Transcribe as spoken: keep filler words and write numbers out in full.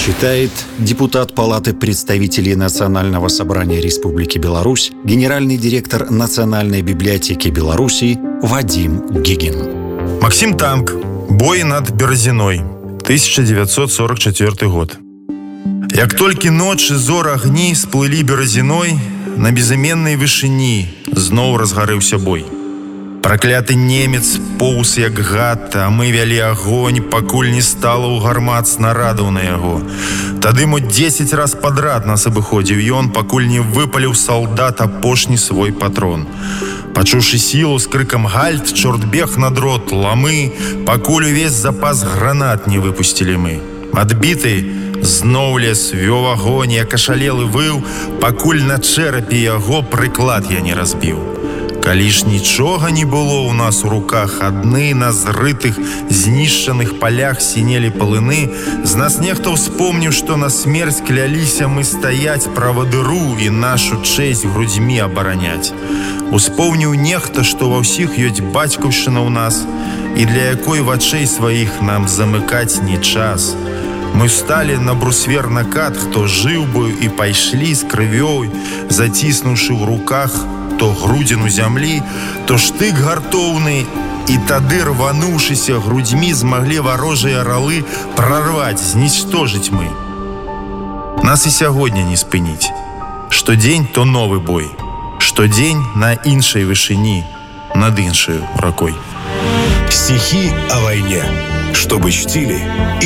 Читает депутат Палаты представителей Национального собрания Республики Беларусь, генеральный директор Национальной библиотеки Беларуси Вадим Гигин. Максим Танк. Бой над Березиной. тысяча девятьсот сорок четвёрты год. Як толькі ночы зор агні сплылі березиной, на безыменнай вышыні зноў разгарэўся бой. Пракляты немец поўз як гад, а мы вялі агонь, пакуль не стала ў гармат снарадаў на яго. Тады мо дзесяць раз падрад нас абыходзіў ён, пакуль не выпаліў салдат апошні свой патрон. Пачуўшы сілу, з крыкам «Гальт!», чорт бег на дрот, ламы, пакуль увесь запас гранат не выпусцілі мы. Адбіты зноў лес вёў агонь, як ашалелы выў, пакуль на чэрапе яго прыклад я не разбіў. Калі ж нічога не было ў нас у руках, адны на зрытых, знішчаных палях сінелі палыны, з нас нехта ўспомніў, што на смерць кляліся мы стаяць правадыру і нашу чэсць грудзьмі абараняць. Успомніў нехта, што ва ўсіх ёсць бацькаўшчына ў нас, і для якой вачэй сваіх нам замыкаць не час. Мы сталі на брусвер накат, хто жыў бы, і пайшлі з крывёй, заціснуўшы ў руках то грудзіну зямлі, то штык гартоўны, і тады, рвануўшыся грудзьмі, змаглі варожыя ралы прарваць, знічтожыць мы. Нас і сягоння не спыніць. Штодзень то новы бой. Штодзень на іншай вышыні, над іншаю ракой. Стихи о войне, чтобы чтили и